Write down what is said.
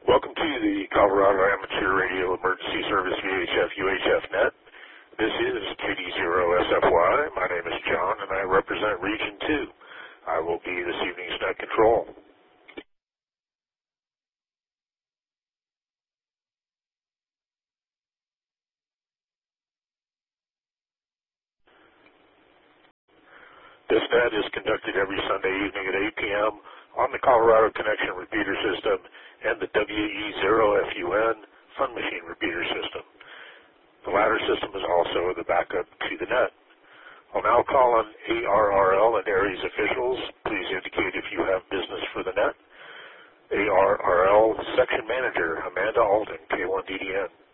Welcome to the Colorado Amateur Radio Emergency Service VHF UHF Net. This is KD0SFY. My name is John and I represent Region 2. I will be this evening's net control. This net is conducted every Sunday evening at 8 p.m. on the Colorado Connection repeater system and the WE0FUN Fun Machine repeater system. The latter system is also the backup to the net. I'll now call on ARRL and ARES officials. Please indicate if you have business for the net. ARRL Section Manager Amanda Alden, K1DDN.